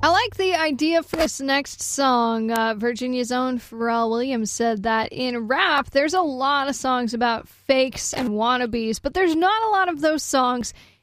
I like the idea for this next song. Virginia's own Pharrell Williams said that in rap, there's a lot of songs about fakes and wannabes, but there's not a lot of those songs